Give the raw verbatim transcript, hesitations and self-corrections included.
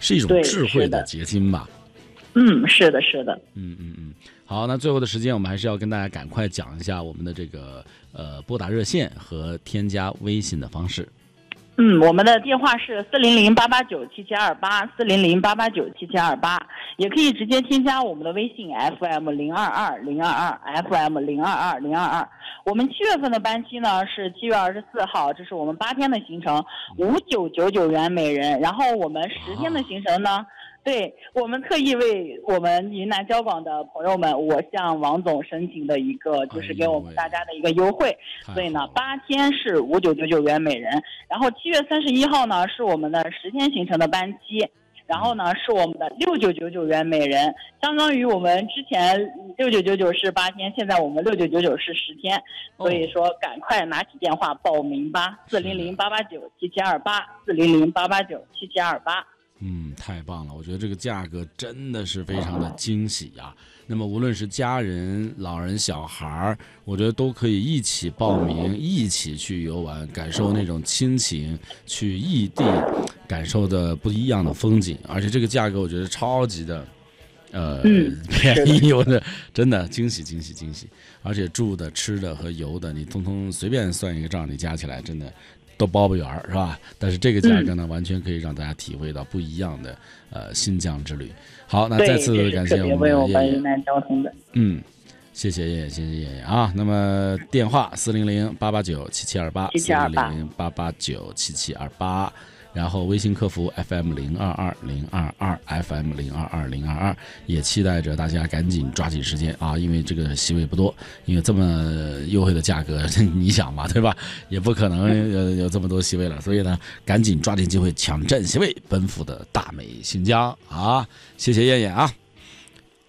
是一种智慧的结晶吧。 嗯，是的，是的。 嗯嗯嗯。好，那最后的时间，我们还是要跟大家赶快讲一下我们的这个呃拨打热线和添加微信的方式。 嗯，我们的电话是四零零八八九七七二八，四零零八八九七七二八，也可以直接添加我们的微信 F M 零二二零二二 F M 零二二零二二。我们七月份的班期呢是七月二十四号，这是我们八天的行程，五九九九元每人。然后我们十天的行程呢。啊对，我们特意为我们云南交广的朋友们，我向王总申请的一个，就是给我们大家的一个优惠。哎、所以呢，八天是五九九九元每人，然后七月三十一号呢是我们的十天行程的班期，然后呢是我们的六九九九元每人，相当于我们之前六九九九是八天，现在我们六九九九是十天，所以说赶快拿起电话报名吧，四零零八八九七七二八，四零零八八九七七二八。 嗯，太棒了！我觉得这个价格真的是非常的惊喜啊。那么无论是家人、老人、小孩，我觉得都可以一起报名，一起去游玩，感受那种亲情，去异地感受的不一样的风景。而且这个价格我觉得超级的呃、嗯、便宜，我的真的惊喜惊喜惊喜。而且住的、吃的和游的，你通通随便算一个账，你加起来真的都包不圆，是吧？但是这个价格呢、嗯，完全可以让大家体会到不一样的呃新疆之旅。好，那再次感谢我们的叶叶。嗯，谢谢叶叶，谢谢叶叶啊。那么电话四零零八八九七七二八，四零零八八九七七二八。然后微信客服 F M 零二二零二二 F M 零二二零二二，也期待着大家赶紧抓紧时间啊，因为这个席位不多，因为这么优惠的价格，你想嘛，对吧？也不可能有有这么多席位了，所以呢，赶紧抓紧机会抢占席位，奔赴的大美新疆啊！谢谢燕燕啊。